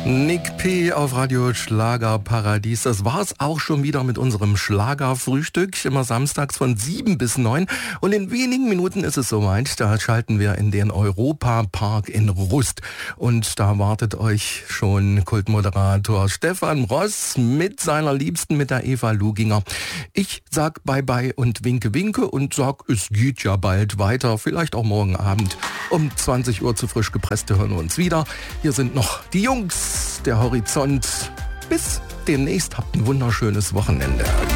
Nick P. auf Radio Schlagerparadies. Das war's auch schon wieder mit unserem Schlagerfrühstück. Immer samstags von 7 bis 9. Und in wenigen Minuten ist es soweit. Da schalten wir in den Europapark in Rust. Und da wartet euch schon Kultmoderator Stefan Ross mit seiner Liebsten, mit der Eva Luginger. Ich sag Bye-bye und winke, winke und sag, es geht ja bald weiter. Vielleicht auch morgen Abend um 20 Uhr zu frisch gepresst hören wir uns wieder. Hier sind noch die Jungs. Der Horizont. Bis demnächst, habt ein wunderschönes Wochenende.